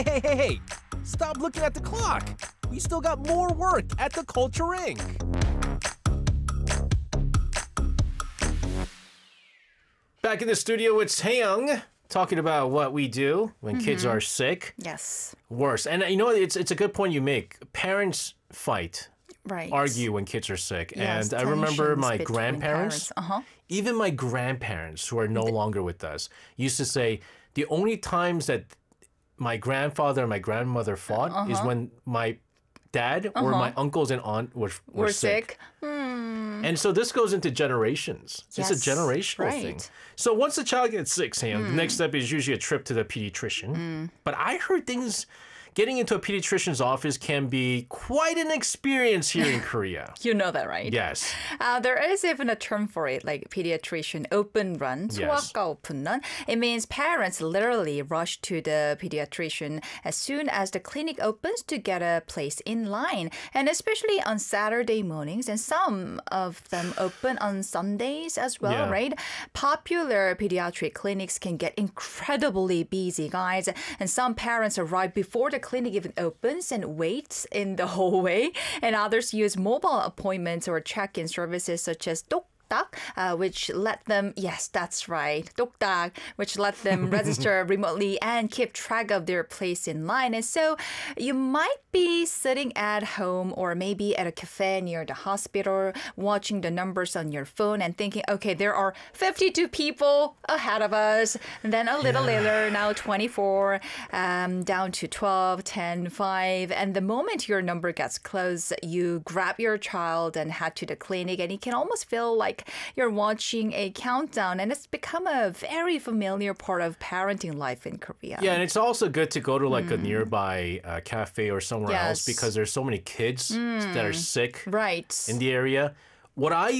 Hey! Stop looking at the clock. We still got more work at the Culture Inc. Back in the studio, it's Haeyoung talking about what we do when kids are sick. Yes. Worse. And you know, it's a good point you make. Parents fight. Right. Argue when kids are sick. Yes, and I remember tensions my between grandparents, parents. even my grandparents who are no longer with us, used to say the only times that my grandfather and my grandmother fought is when my dad or my uncles and aunt were sick. And so this goes into generations. Yes, it's a generational right. thing. So once the child gets sick, Sam, the next step is usually a trip to the pediatrician. But I heard getting into a pediatrician's office can be quite an experience here in Korea. You know that, right? Yes. There is even a term for it, like pediatrician open run. Yes. 소아과 오픈 run. It means parents literally rush to the pediatrician as soon as the clinic opens to get a place in line. And especially on Saturday mornings, and some of them open on Sundays as well, Yeah. right? Popular pediatric clinics can get incredibly busy, guys. And some parents arrive before the clinic even opens and waits in the hallway. And others use mobile appointments or check-in services such as which let them, yes, that's right, 똑딱, which let them register remotely and keep track of their place in line. And so you might be sitting at home or maybe at a cafe near the hospital, watching the numbers on your phone and thinking, okay, there are 52 people ahead of us. And then a little later, now 24, down to 12, 10, 5. And the moment your number gets close, you grab your child and head to the clinic, and you can almost feel like you're watching a countdown, and it's become a very familiar part of parenting life in Korea. Yeah, and it's also good to go to like a nearby cafe or somewhere else Yes. because there's so many kids that are sick Right. in the area. What I